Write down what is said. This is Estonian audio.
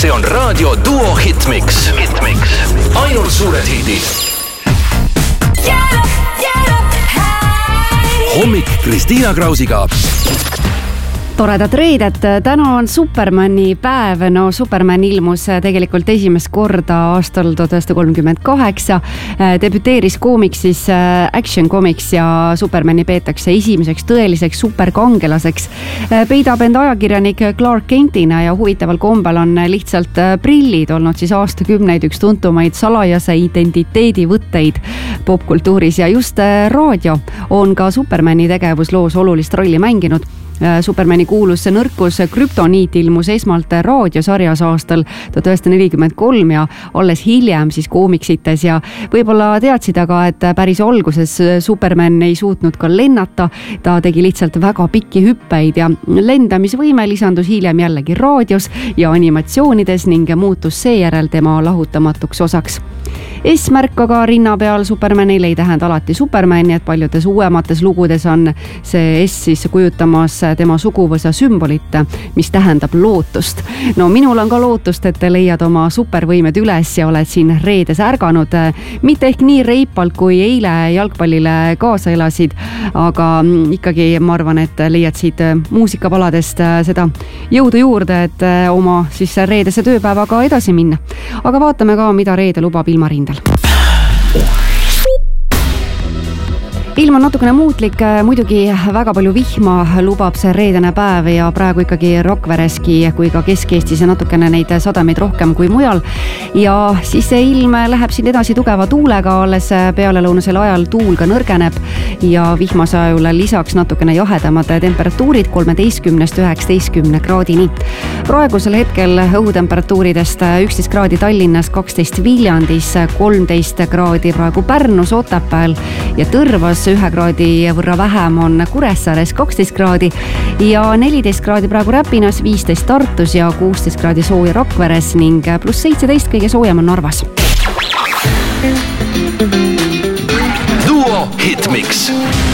See on Raadio Duo Hitmix. Ainult suured hidid. Hommik Kristiina Krausiga. Toredat reedet, täna on Supermani päev. No Superman ilmus tegelikult esimest korda aastal 1938. Debüteeris koomiksis Action Comics ja Supermani peetakse esimeseks tõeliseks superkangelaseks. Peidab enda ajakirjanik Clark Kentina ja huvitaval kombel on lihtsalt prillid olnud siis aastakümneid üks tuntumaid salajase identiteedivõtteid popkultuuris ja just raadio on ka Supermani tegevusloos olulist rolli mänginud. Supermani kuulus nõrkus Kryptoniit ilmus esmalt raadiosarjas aastal 1943 ja alles hiljem siis koomiksites ja võib-olla teadsid aga, et päris alguses Superman ei suutnud ka lennata, ta tegi lihtsalt väga pikki hüppeid ja lendamisvõime lisandus hiljem jällegi raadios ja animatsioonides ning muutus seejärel tema lahutamatuks osaks. S-märk aga rinna peal Supermanil ei tähenda alati Supermani, et paljudes uuemates lugudes on see S siis kujutamas tema suguvõsa sümbolit, mis tähendab lootust. No minul on ka lootust, et leiad oma supervõimed üles ja oled siin reedes ärganud. Mitte ehk nii reipalt kui eile jalgpallile kaasa elasid, aga ikkagi ma arvan, et leiad siit muusikapaladest seda jõudu juurde, et oma siis reedese tööpäevaga edasi minna. Aga vaatame ka, mida reede lubab ilmarindel. Ilm on natukene muutlik, muidugi väga palju vihma lubab see reedene päev ja praegu ikkagi Rakvereski kui ka Kesk-Eestis ja natukene neid sademeid rohkem kui mujal. Ja siis see ilm läheb siin edasi tugeva tuulega, alles pealelõunasel ajal tuul ka nõrgeneb ja vihmasajule lisaks natukene jahedamad temperatuurid 13–19 kraadini. Praegusel hetkel õhutemperatuuridest 11 kraadi Tallinnas, 12 Viljandis, 13 kraadi praegu Pärnus, Otepääl ja Tõrvas. 1 kraadi võrra vähem on Kuressaares 12 kraadi ja 14 kraadi praegu Räpinas, 15 Tartus ja 16 kraadi sooja Rakveres ning pluss 17 kõige soojem on Narvas. Duo Hitmix.